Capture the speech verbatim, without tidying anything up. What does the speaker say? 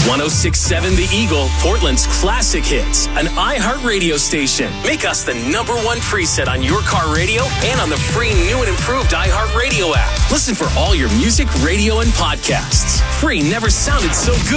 one oh six point seven The Eagle, Portland's classic hits, an iHeartRadio station. Make us the number one preset on your car radio and on the free new and improved iHeartRadio app. Listen for all your music, radio, and podcasts. Free never sounded so good.